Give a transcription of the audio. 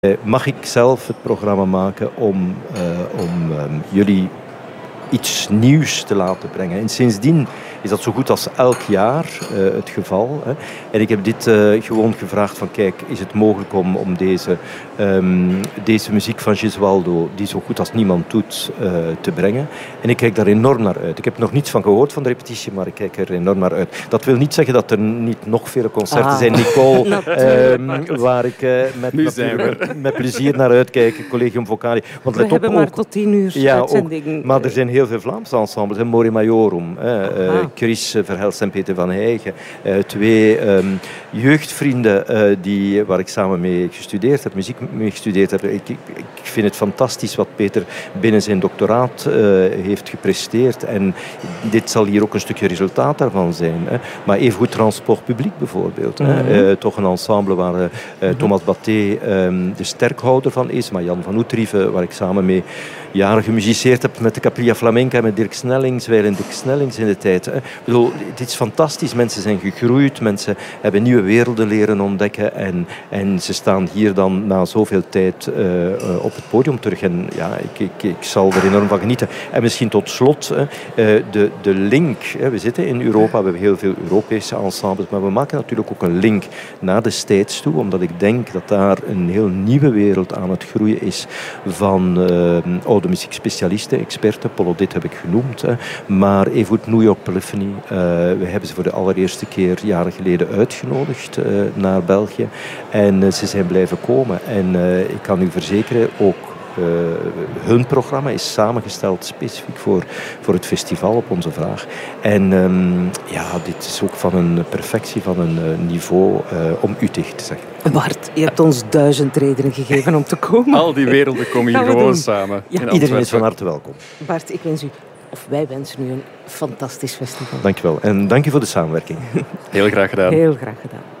Mag ik zelf het programma maken om jullie iets nieuws te laten brengen. En sindsdien is dat zo goed als elk jaar het geval. Hè. En ik heb dit gewoon gevraagd van kijk, is het mogelijk om deze muziek van Gesualdo, die zo goed als niemand doet, te brengen. En ik kijk daar enorm naar uit. Ik heb nog niets van gehoord van de repetitie, maar ik kijk er enorm naar uit. Dat wil niet zeggen dat er niet nog vele concerten zijn, Nicole, waar ik met plezier naar uitkijk, Collegium Vocali. Want we hebben maar tot 10 uur uitzending. Ook, maar er zijn heel veel Vlaamse ensembles, Mori Majorum, Chris Verhelst en Peter van Heijgen, 2 jeugdvrienden waar ik samen mee gestudeerd heb, muziek mee gestudeerd heb. Ik vind het fantastisch wat Peter binnen zijn doctoraat heeft gepresteerd en dit zal hier ook een stukje resultaat daarvan zijn. Hè. Maar evengoed Transport Publiek bijvoorbeeld. Toch een ensemble waar Thomas Batté de sterkhouder van is, maar Jan van Oetrieven, waar ik samen mee jaren gemusiceerd heb met de Capilla Flamenca, met Dirk Snellings, Dirk Snellings in de tijd. Hè. Ik bedoel, dit is fantastisch. Mensen zijn gegroeid, mensen hebben nieuwe werelden leren ontdekken en ze staan hier dan na zoveel tijd op het podium terug. En ja, ik zal er enorm van genieten. En misschien tot slot, de link. We zitten in Europa, we hebben heel veel Europese ensembles, maar we maken natuurlijk ook een link naar de States toe, omdat ik denk dat daar een heel nieuwe wereld aan het groeien is van oude muziekspecialisten, experten. Polo Dit heb ik genoemd, maar evengoed New York Polyphony. We hebben ze voor de allereerste keer jaren geleden uitgenodigd naar België en ze zijn blijven komen. En ik kan u verzekeren, ook hun programma is samengesteld specifiek voor het festival op onze vraag. En dit is ook van een perfectie, van een niveau om u tegen te zeggen. Bart, je hebt ons 1000 redenen gegeven om te komen. Al die werelden komen hier gewoon samen. Ja. Iedereen is van harte welkom. Bart, ik wens u, of wij wensen u een fantastisch festival. Dankjewel. En dank je voor de samenwerking. Heel graag gedaan. Heel graag gedaan.